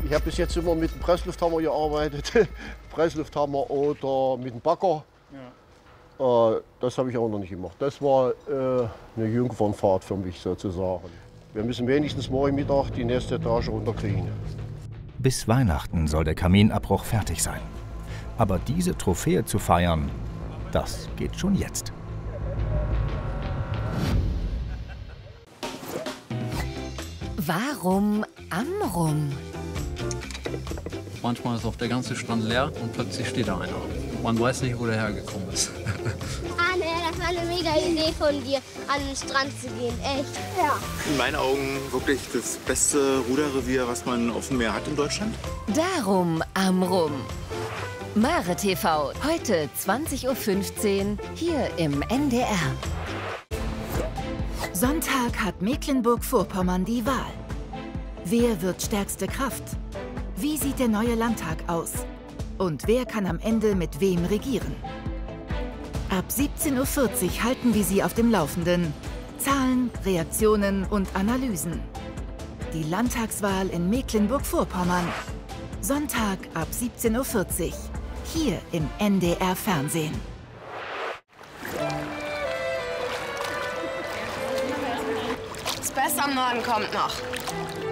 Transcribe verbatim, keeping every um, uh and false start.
Ich habe bis jetzt immer mit dem Presslufthammer gearbeitet, Presslufthammer oder mit dem Bagger. Ja. Äh, das habe ich auch noch nicht gemacht. Das war äh, eine Jungfernfahrt für mich sozusagen. Wir müssen wenigstens morgen Mittag die nächste Etage runterkriegen. Bis Weihnachten soll der Kaminabbruch fertig sein. Aber diese Trophäe zu feiern, das geht schon jetzt. Warum Amrum? Manchmal ist auch der ganze Strand leer und plötzlich steht da einer. Man weiß nicht, wo der hergekommen ist. Ah, ne, das war eine mega Idee von dir, an den Strand zu gehen, echt. Ja. In meinen Augen wirklich das beste Ruderrevier, was man auf dem Meer hat in Deutschland. Darum Amrum. Mare T V, heute zwanzig Uhr fünfzehn, hier im N D R. Sonntag hat Mecklenburg-Vorpommern die Wahl. Wer wird stärkste Kraft? Wie sieht der neue Landtag aus? Und wer kann am Ende mit wem regieren? Ab siebzehn Uhr vierzig halten wir Sie auf dem Laufenden. Zahlen, Reaktionen und Analysen. Die Landtagswahl in Mecklenburg-Vorpommern. Sonntag ab siebzehn Uhr vierzig. Hier im N D R-Fernsehen. Das Beste am Norden kommt noch.